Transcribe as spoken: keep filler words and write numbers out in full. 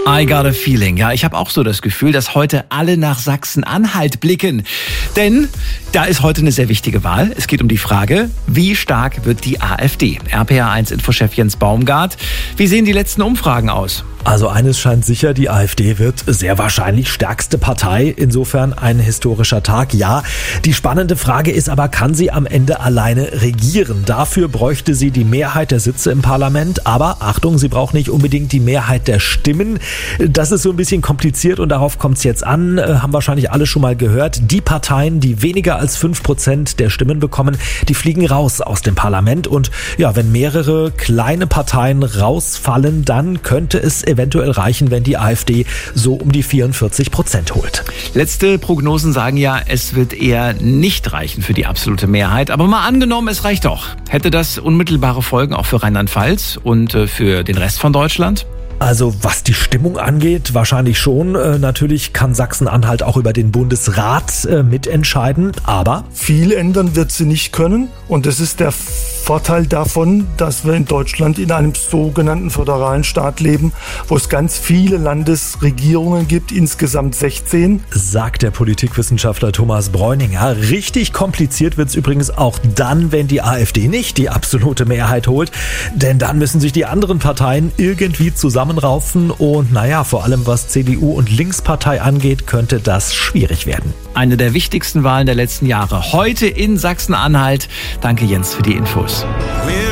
I got a feeling. Ja, ich habe auch so das Gefühl, dass heute alle nach Sachsen-Anhalt blicken. Denn da ist heute eine sehr wichtige Wahl. Es geht um die Frage, wie stark wird die AfD? R P R eins Infochef Jens Baumgart. Wie sehen die letzten Umfragen aus? Also eines scheint sicher, die AfD wird sehr wahrscheinlich stärkste Partei. Insofern ein historischer Tag. Ja, die spannende Frage ist aber, kann sie am Ende alleine regieren? Dafür bräuchte sie die Mehrheit der Sitze im Parlament. Aber Achtung, sie braucht nicht unbedingt die Mehrheit der Stimmen. Das ist so ein bisschen kompliziert und darauf kommt es jetzt an. Haben wahrscheinlich alle schon mal gehört. Die Parteien, die weniger als fünf Prozent der Stimmen bekommen, die fliegen raus aus dem Parlament. Und ja, wenn mehrere kleine Parteien rausfallen, dann könnte es eventuell reichen, wenn die AfD so um die vierundvierzig Prozent holt. Letzte Prognosen sagen ja, es wird eher nicht reichen für die absolute Mehrheit. Aber mal angenommen, es reicht doch. Hätte das unmittelbare Folgen auch für Rheinland-Pfalz und für den Rest von Deutschland? Also was die Stimmung angeht, wahrscheinlich schon. Äh, natürlich kann Sachsen-Anhalt auch über den Bundesrat äh, mitentscheiden, aber viel ändern wird sie nicht können. Und das ist der Vorteil davon, dass wir in Deutschland in einem sogenannten föderalen Staat leben, wo es ganz viele Landesregierungen gibt, insgesamt sechzehn. Sagt der Politikwissenschaftler Thomas Bräuninger. Richtig kompliziert wird es übrigens auch dann, wenn die AfD nicht die absolute Mehrheit holt. Denn dann müssen sich die anderen Parteien irgendwie zusammenraufen und naja, vor allem was C D U und Linkspartei angeht, könnte das schwierig werden. Eine der wichtigsten Wahlen der letzten Jahre. Heute in Sachsen-Anhalt. Danke Jens für die Infos.